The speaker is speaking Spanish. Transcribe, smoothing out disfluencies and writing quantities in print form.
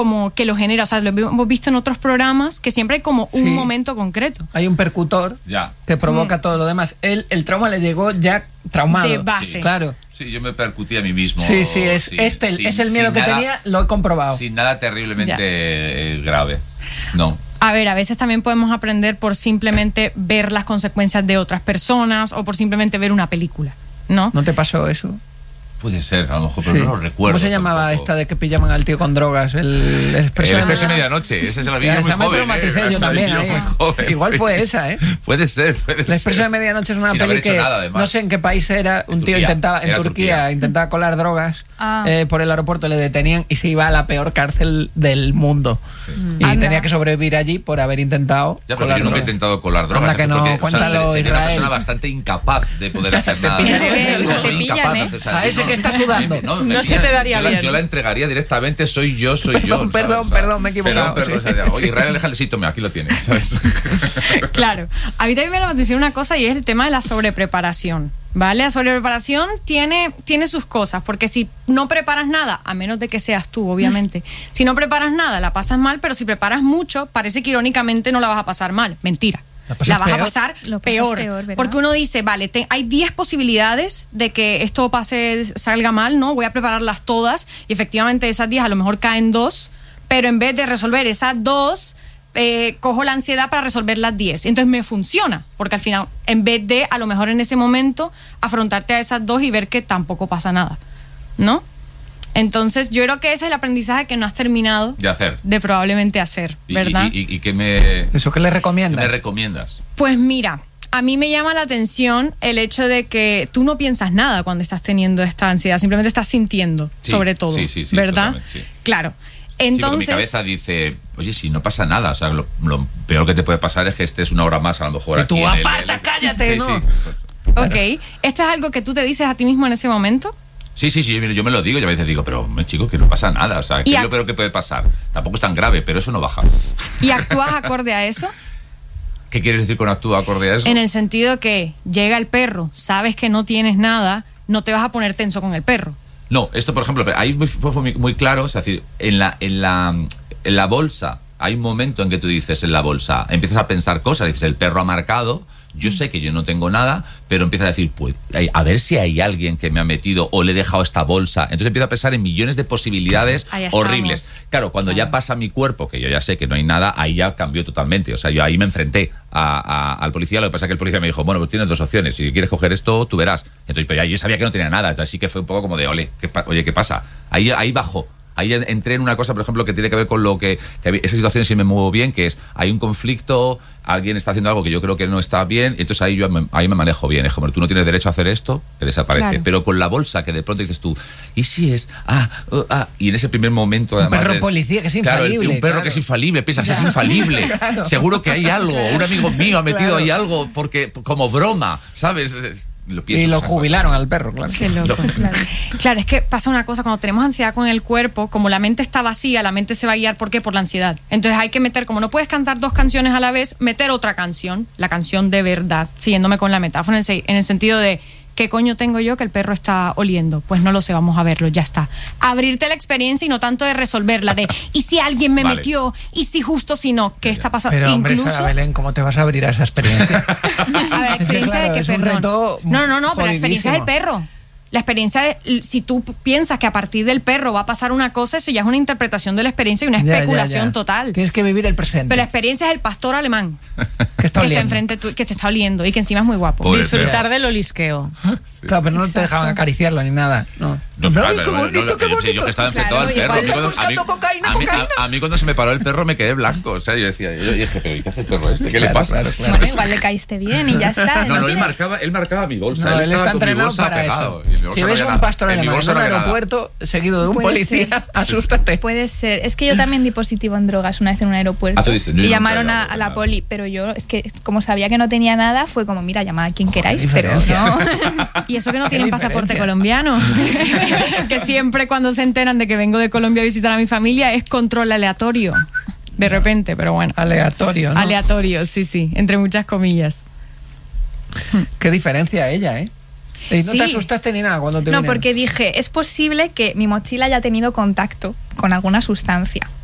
como que lo genera. O sea, lo hemos visto en otros programas que siempre hay como un momento concreto. Hay un percutor que provoca todo lo demás. El trauma le llegó ya traumado. De base. Claro. Sí, yo me percutí a mí mismo. Es el miedo que tenía, lo he comprobado. Sin nada terriblemente grave. No. A ver, a veces también podemos aprender por simplemente ver las consecuencias de otras personas o por simplemente ver una película, ¿no? ¿No te pasó eso? Puede ser, a lo mejor, pero no lo recuerdo. ¿Cómo se llamaba tampoco esta de que pillaban al tío con drogas? El Expreso de Medianoche. Esa se la vi muy joven. Esa me traumaticé yo también. Igual fue esa, ¿eh? Puede ser. El Expreso de Medianoche es una peli que no sé en qué país era. Un tío intentaba, en Turquía, intentaba colar drogas por el aeropuerto, le detenían y se iba a la peor cárcel del mundo. Y tenía que sobrevivir allí por haber intentado colar drogas. Yo nunca he intentado colar drogas. Anda que no, cuéntalo, Soy Israel. una persona bastante incapaz de poder hacer nada. Soy incapaz. A ese que está sudando. No se te daría bien. Yo la entregaría directamente, soy yo. Perdón, me he equivocado. Oye, Israel, déjale, sí, tome, aquí lo tienes, ¿sabes? Claro. A mí también me llama la atención una cosa y es el tema de la sobrepreparación. ¿Vale? La sobrepreparación tiene sus cosas, porque si no preparas nada, a menos de que seas tú, obviamente, si no preparas nada, la pasas mal, pero si preparas mucho, parece que irónicamente no la vas a pasar mal. Mentira. La vas a pasar peor porque uno dice, vale, hay 10 posibilidades de que esto salga mal, ¿no? Voy a prepararlas todas y efectivamente esas 10 a lo mejor caen 2, pero en vez de resolver esas 2, cojo la ansiedad para resolver las 10. Entonces me funciona, porque al final, en vez de a lo mejor en ese momento afrontarte a esas 2 y ver que tampoco pasa nada, ¿no? Entonces yo creo que ese es el aprendizaje que no has terminado de probablemente hacer, ¿verdad? ¿Y qué me... ¿Eso qué le recomiendas? ¿Qué me recomiendas? Pues mira, a mí me llama la atención el hecho de que tú no piensas nada cuando estás teniendo esta ansiedad, simplemente estás sintiendo, sobre todo, ¿verdad? Sí. Claro. Entonces, mi cabeza dice, oye, si no pasa nada, o sea, lo peor que te puede pasar es que estés una hora más a lo mejor y aquí. Tú aparta, cállate, ¿no? Ok, ¿esto es algo que tú te dices a ti mismo en ese momento? Sí, yo me lo digo y a veces digo, pero chico, que no pasa nada, o sea, ¿qué es lo peor que puede pasar? Tampoco es tan grave, pero eso no baja. ¿Y actúas acorde a eso? ¿Qué quieres decir con actúa acorde a eso? En el sentido que llega el perro, sabes que no tienes nada, no te vas a poner tenso con el perro. No, esto por ejemplo, ahí fue muy claro, es decir, en la bolsa, hay un momento en que tú dices en la bolsa, empiezas a pensar cosas, dices, el perro ha marcado, yo sé que yo no tengo nada, pero empieza a decir, pues, a ver si hay alguien que me ha metido o le he dejado esta bolsa. Entonces empiezo a pensar en millones de posibilidades horribles. Claro, cuando ya pasa mi cuerpo, que yo ya sé que no hay nada, ahí ya cambió totalmente. O sea, yo ahí me enfrenté al policía. Lo que pasa es que el policía me dijo, bueno, pues tienes 2 opciones. Si quieres coger esto, tú verás. Entonces, pero ya yo sabía que no tenía nada. Entonces sí que fue un poco como de, oye, ¿qué pasa? Ahí bajó. Ahí entré en una cosa, por ejemplo, que tiene que ver con lo que esa situación sí me muevo bien, que es, hay un conflicto, alguien está haciendo algo que yo creo que no está bien, y entonces ahí me manejo bien. Es como, tú no tienes derecho a hacer esto, te desaparece. Claro. Pero con la bolsa, que de pronto dices tú, ¿y si es? Y en ese primer momento, además... Un perro policía que es infalible. Claro, un perro que es infalible, piensas, es infalible. Claro. Seguro que hay algo, un amigo mío ha metido ahí algo, porque como broma, ¿sabes? Y lo jubilaron al perro, claro. Qué loco, claro. Claro, es que pasa una cosa, cuando tenemos ansiedad con el cuerpo, como la mente está vacía, la mente se va a guiar, ¿por qué? Por la ansiedad. Entonces hay que meter, como no puedes cantar 2 canciones a la vez, meter otra canción, la canción de verdad, siguiéndome con la metáfora, en el sentido de, ¿qué coño tengo yo que el perro está oliendo? Pues no lo sé, vamos a verlo, ya está. Abrirte la experiencia y no tanto de resolverla, de, ¿y si alguien me metió? ¿Y si justo si no? ¿Qué está pasando? Pero hombre, incluso... Sara Belén, ¿cómo te vas a abrir a esa experiencia? A ver, la experiencia de que, perdón. No, pero la experiencia del perro. La experiencia, si tú piensas que a partir del perro va a pasar una cosa, eso ya es una interpretación de la experiencia y una especulación total. Tienes que vivir el presente. Pero la experiencia es el pastor alemán que está enfrente, que te está oliendo y que encima es muy guapo. Pobre disfrutar del olisqueo. Sí, claro, pero no te dejaban acariciarlo ni nada. No. Qué bonito. Yo que estaba enfrentado al perro. A mí cuando se me paró el perro me quedé blanco. O sea, yo decía, pero ¿y qué hace el perro este? ¿Qué le pasa? Bueno, igual le caíste bien y ya está. No, él marcaba mi bolsa. Él está entrenado para eso. Si ves un pastor alemán en un aeropuerto seguido de un policía, asústate. Puede ser. Es que yo también di positivo en drogas una vez en un aeropuerto. Y llamaron a la poli, pero yo, es que como sabía que no tenía nada, fue como, mira, llamad a quien queráis, pero no. Y eso que no tienen pasaporte colombiano. Que siempre cuando se enteran de que vengo de Colombia a visitar a mi familia es control aleatorio. De repente, pero bueno. Aleatorio, ¿no? Aleatorio, sí, entre muchas comillas. Qué diferencia ella, ¿eh? ¿Y no te asustaste ni nada cuando te vinieron? No, porque dije, es posible que mi mochila haya tenido contacto con alguna sustancia.